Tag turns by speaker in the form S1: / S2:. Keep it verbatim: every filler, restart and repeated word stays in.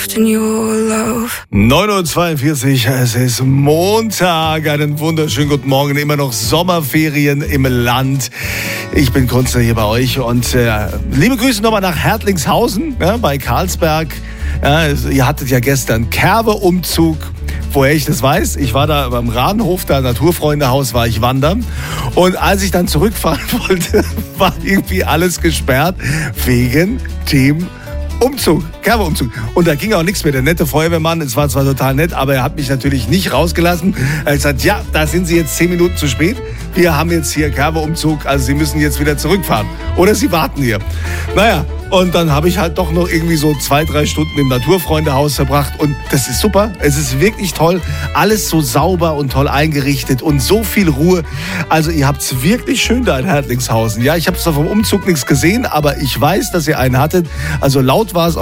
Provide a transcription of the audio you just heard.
S1: soft in your love.
S2: neun Uhr zweiundvierzig, es ist Montag. Einen wunderschönen guten Morgen. Immer noch Sommerferien im Land. Ich bin Kunstler hier bei euch und äh, liebe Grüße nochmal nach Hertlingshausen, ja, bei Karlsberg. Ja, also, ihr hattet ja gestern Kerbe-Umzug. Woher ich das weiß, ich war da beim Rahnhof, da Naturfreundehaus, war ich wandern. Und als ich dann zurückfahren wollte, war irgendwie alles gesperrt wegen dem Umzug, Kerbe-Umzug. Und da ging auch nichts mehr. Der nette Feuerwehrmann, es war zwar total nett, aber er hat mich natürlich nicht rausgelassen. Er hat gesagt, ja, da sind Sie jetzt zehn Minuten zu spät. Wir haben jetzt hier Kerbe-Umzug, also Sie müssen jetzt wieder zurückfahren. Oder Sie warten hier. Naja, und dann habe ich halt doch noch irgendwie so zwei, drei Stunden im Naturfreundehaus verbracht. Und das ist super. Es ist wirklich toll. Alles so sauber und toll eingerichtet und so viel Ruhe. Also ihr habt es wirklich schön da in Hertlingshausen. Ja, ich habe zwar vom Umzug nichts gesehen, aber ich weiß, dass ihr einen hattet. Also laut war es